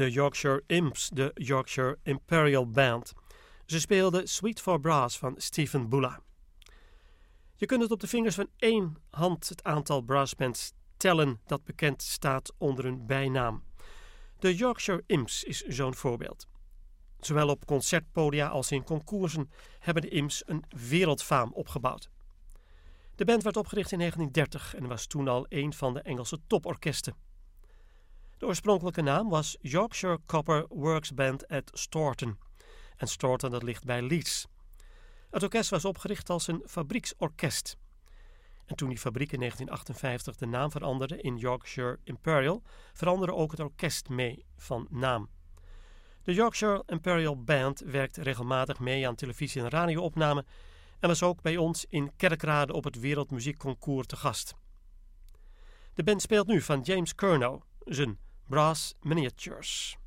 de Yorkshire Imps, de Yorkshire Imperial Band. Ze speelden Suite for Brass van Stephen Bulla. Je kunt het op de vingers van één hand het aantal brassbands tellen dat bekend staat onder hun bijnaam. De Yorkshire Imps is zo'n voorbeeld. Zowel op concertpodia als in concoursen hebben de Imps een wereldfaam opgebouwd. De band werd opgericht in 1930 en was toen al een van de Engelse toporkesten. De oorspronkelijke naam was Yorkshire Copper Works Band at Stourton. En Stourton dat ligt bij Leeds. Het orkest was opgericht als een fabrieksorkest. En toen die fabriek in 1958 de naam veranderde in Yorkshire Imperial, veranderde ook het orkest mee van naam. De Yorkshire Imperial Band werkt regelmatig mee aan televisie- en radioopnamen en was ook bij ons in Kerkrade op het Wereldmuziekconcours te gast. De band speelt nu van James Curnow, zijn Brass Miniatures.